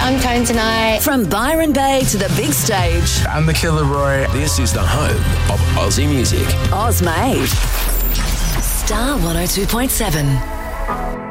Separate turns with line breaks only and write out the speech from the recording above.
I'm Tone Tonight.
From Byron Bay to the big stage.
I'm the Killer Roy.
This is the home of Aussie music.
Oz Made. Star 102.7.